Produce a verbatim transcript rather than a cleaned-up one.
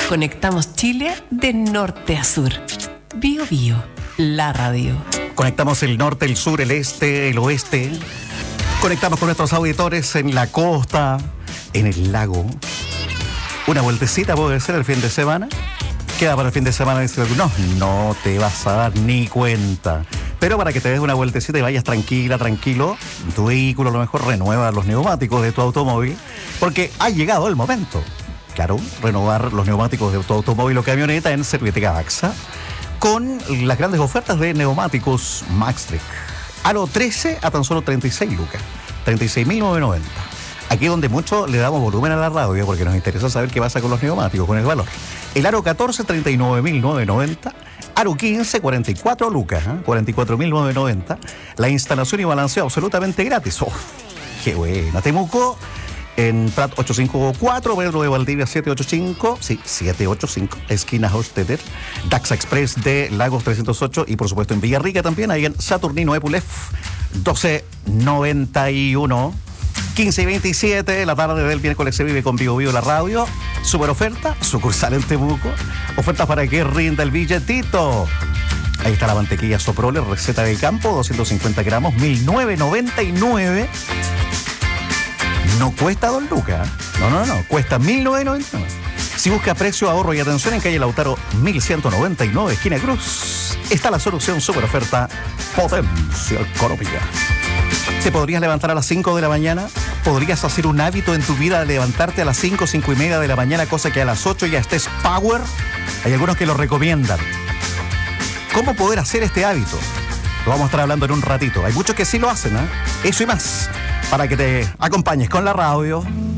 Conectamos Chile de norte a sur. Bio Bio, la radio. Conectamos el norte, el sur, el este, el oeste. Conectamos con nuestros auditores en la costa, en el lago. Una vueltecita puede ser el fin de semana. Queda para el fin de semana. No, no te vas a dar ni cuenta. Pero para que te des una vueltecita y vayas tranquila, tranquilo, tu vehículo a lo mejor renueva los neumáticos de tu automóvil, porque ha llegado el momento. Claro, renovar los neumáticos de tu automóvil o camioneta en Serviteca Daxa, con las grandes ofertas de neumáticos Maxtrek. Aro trece a tan solo treinta y seis lucas, treinta y seis mil novecientos noventa. Aquí donde mucho le damos volumen a la radio, porque nos interesa saber qué pasa con los neumáticos, con el valor. El aro catorce, treinta y nueve mil novecientos noventa. Aro quince, cuarenta y cuatro lucas, ¿eh? cuarenta y cuatro mil novecientos noventa. La instalación y balanceo absolutamente gratis. ¡Oh, qué buena! Temuco, en Prat ochocientos cincuenta y cuatro, Pedro de Valdivia setecientos ochenta y cinco, sí, setecientos ochenta y cinco, esquina Hofstadter, Daxa Express de Lagos trescientos ocho y por supuesto en Villarrica también, ahí en Saturnino Epulef doce noventa y uno. quince y veintisiete, la tarde del miércoles se vive con Bio Bio la radio. Super oferta, sucursal en Temuco. Ofertas para que rinda el billetito. Ahí está la mantequilla Soprole, receta de campo, doscientos cincuenta gramos, mil novecientos noventa y nueve. No cuesta dos lucas. No, no, no, cuesta mil novecientos noventa y nueve. Si busca precio, ahorro y atención en calle Lautaro mil ciento noventa y nueve, esquina Cruz, está la solución super oferta Potencia Económica. ¿Te podrías levantar a las cinco de la mañana? ¿Podrías hacer un hábito en tu vida de levantarte a las cinco, cinco y media de la mañana, cosa que a las ocho ya estés power? Hay algunos que lo recomiendan. ¿Cómo poder hacer este hábito? Lo vamos a estar hablando en un ratito. Hay muchos que sí lo hacen, ¿eh? Eso y más, para que te acompañes con la radio.